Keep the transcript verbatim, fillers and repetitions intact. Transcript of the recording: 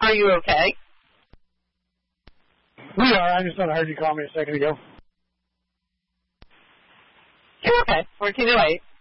Are you okay? We are. I just thought I heard you call me a second ago. You're okay. Working away.